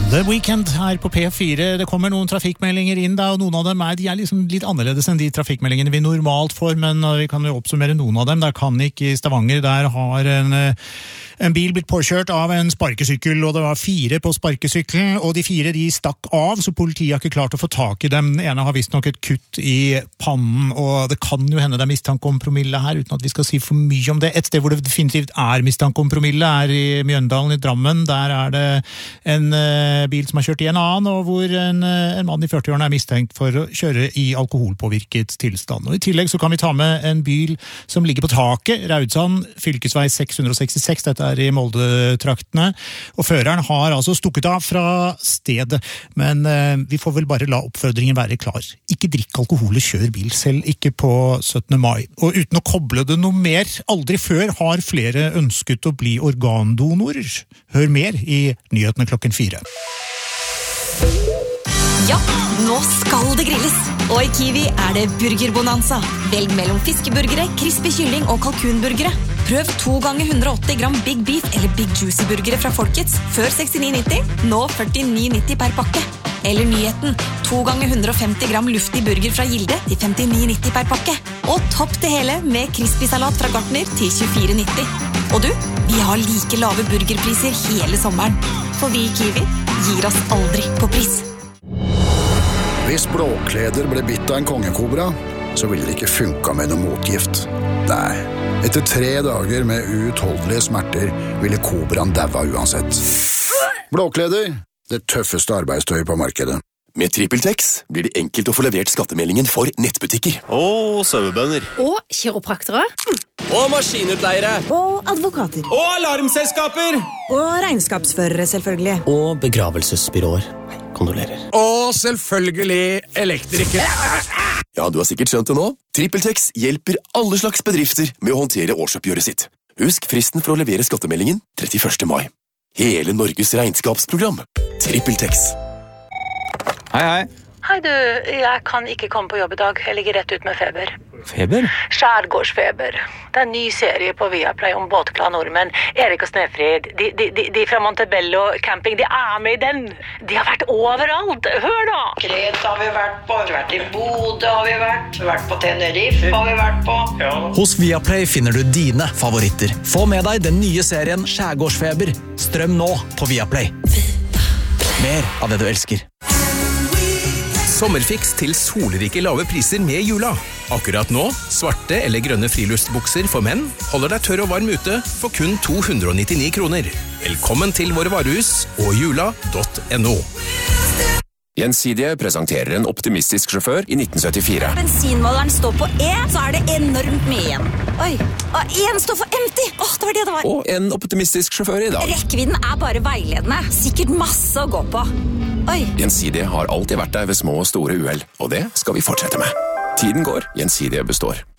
The Weekend her på P4. Det kommer noen trafikkmeldinger inn da, og noen av dem de liksom litt annerledes enn de trafikkmeldingene vi normalt får, men vi kan jo oppsummere noen av dem. Der kan ikke i Stavanger, der har en bil blitt påkjørt av en sparkesykkel, og det var 4 på sparkesykkelen, og de 4 de stakk av, så politiet har ikke klart å få tak i dem. Den ene har vist nok et kutt i pannen, og det kan jo hende det mistanke om promille her, uten at vi skal si for mye om det. Et sted hvor det definitivt mistanke om promille i Mjøndalen i Drammen. Der det en bil som har kjørt i en annen, og hvor en mann i 40-årene mistenkt for å kjøre i alkoholpåvirket tilstand. Og i tillegg så kan vi ta med en bil som ligger på taket, Raudsand, fylkesvei 666, dette i Molde-traktene, og føreren har altså stukket av fra stedet, men vi får vel bare la oppfordringen være klar. Ikke drikk alkohol og kjør bil, selv ikke på 17. mai. Og uten å koble det noe mer, aldri før har flere ønsket å bli organdonorer. Hør mer i nyhetene klokken 4. Ja, nå skal det grilles. Og i Kiwi det burgerbonanza. Velg mellom fiskeburgere, crispy kylling og kalkunburgere. Prøv 2 ganger 180 gram Big Beef eller Big Juicy burgere fra Folkets før 69,90, nå 49,90 per pakke. Eller nyheten 2 ganger 150 gram luftig burger fra Gilde til 59,90 per pakke. Og topp det hele med crispy salat fra Gartner til 24,90. Og du, vi har like lave burgerpriser hele sommeren. For vi i Kiwi gir oss aldri på pris. Hvis blåkleder ble bitt av en kongekobra, så ville det ikke funka med noe motgift. Nei, etter 3 dager med uutholdelige smerter ville kobraen daua uansett. Blåkleder, det tøffeste arbeidstøyet på markedet. Med TrippelTex blir det enkelt å få levert skattemeldingen for nettbutikker. Og sauebønder. Og kiropraktere. Og maskinutleiere. Og advokater. Og alarmselskaper. Og regnskapsførere, selvfølgelig. Og begravelsesbyråer. Kondolerer. Og selvfølgelig elektrikere. Ja, du har sikkert skjønt det nå. TrippelTex hjelper alle slags bedrifter med å håndtere årsoppgjøret sitt. Husk fristen for å levere skattemeldingen 31. mai. Hele Norges regnskapsprogram. TrippelTex. Hei, hei. Hei du, jeg kan ikke komme på jobb i dag. Jeg ligger rett ut med feber. Feber? Skjærgårdsfeber. Det en ny serie på Viaplay om båtglade nordmenn. Erik og Snefrid, de fra Montebello camping, de med i den. De har vært overalt. Hør da! Kreta har vi vært på, i Bodø har vi vært på Tenerife har vi vært på. Ja. Hos Viaplay finner du dine favoritter. Få med deg den nye serien Skjærgårdsfeber. Strøm nå på Viaplay. Mer av det du elsker. Sommerfiks til solrike lave priser med jula. Akkurat nå, svarte eller grønne friluftsbukser for menn holder deg tørr og varm ute for kun 299 kroner. Velkommen til våre varehus og jula.no. Gjensidige presenterer en optimistisk sjåfør i 1974. Bensinmåleren står på E, så det enormt mye igjen. Oi, og en står for empty. Det var det var. Og en optimistisk sjåfør i dag. Rekkevidden bare veiledende. Sikkert masse å gå på. Oi. Gjensidige har alltid vært der ved små og store uhell, og det skal vi fortsette med. Tiden går, Gjensidige består.